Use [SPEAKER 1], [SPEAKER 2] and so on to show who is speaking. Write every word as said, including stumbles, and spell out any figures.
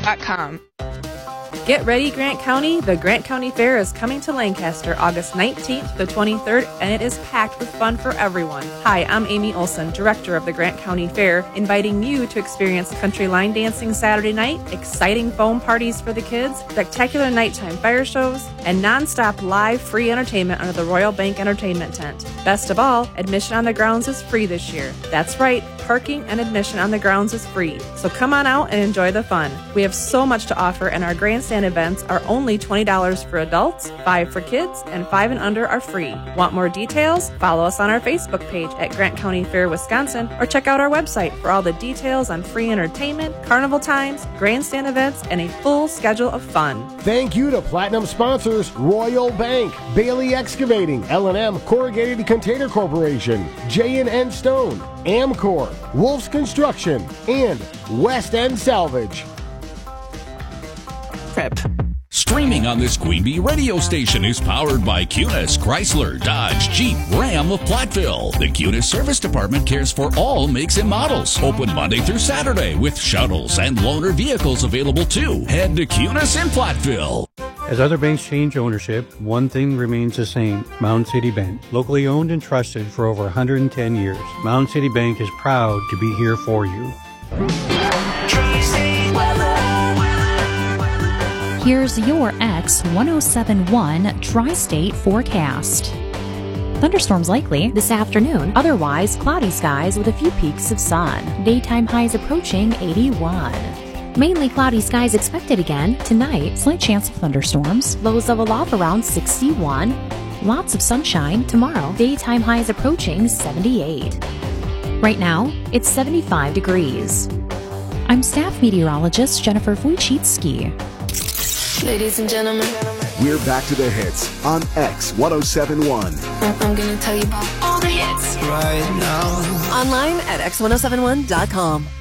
[SPEAKER 1] dot com.
[SPEAKER 2] Get ready, Grant County. The Grant County Fair is coming to Lancaster August nineteenth to the twenty-third, and it is packed with fun for everyone. Hi, I'm Amy Olson, Director of the Grant County Fair, inviting you to experience country line dancing Saturday night, exciting foam parties for the kids, spectacular nighttime fire shows, and nonstop live free entertainment under the Royal Bank Entertainment Tent. Best of all, admission on the grounds is free this year. That's right, parking and admission on the grounds is free. So come on out and enjoy the fun. We have so much to offer, and our grandstand events are only twenty dollars for adults, five dollars for kids, and five and under are free. Want more details? Follow us on our Facebook page at Grant County Fair, Wisconsin, or check out our website for all the details on free entertainment, carnival times, grandstand events, and a full schedule of fun.
[SPEAKER 3] Thank you to Platinum sponsors Royal Bank, Bailey Excavating, L and M Corrugated Container Corporation, J and N Stone, Amcor, Wolf's Construction, and West End Salvage.
[SPEAKER 4] Prep. Streaming on this Queen Bee radio station is powered by Cunis, Chrysler, Dodge, Jeep, Ram of Platteville. The Cunis Service Department cares for all makes and models. Open Monday through Saturday with shuttles and loaner vehicles available too. Head to Cunis in Platteville.
[SPEAKER 5] As other banks change ownership, one thing remains the same: Mountain City Bank. Locally owned and trusted for over one hundred ten years, Mountain City Bank is proud to be here for you.
[SPEAKER 6] Here's your X one oh seven point one Tri-State forecast. Thunderstorms likely this afternoon, otherwise cloudy skies with a few peaks of sun. Daytime highs approaching eighty-one. Mainly cloudy skies expected again tonight, slight chance of thunderstorms. Lows level off around sixty-one. Lots of sunshine tomorrow, daytime highs approaching seventy-eight. Right now, it's seventy-five degrees. I'm staff meteorologist Jennifer Wojcicki.
[SPEAKER 7] Ladies and gentlemen,
[SPEAKER 8] we're back to the hits on X one oh seven point one.
[SPEAKER 7] I'm gonna tell you about all the hits right now.
[SPEAKER 9] Online at X one oh seven one dot com.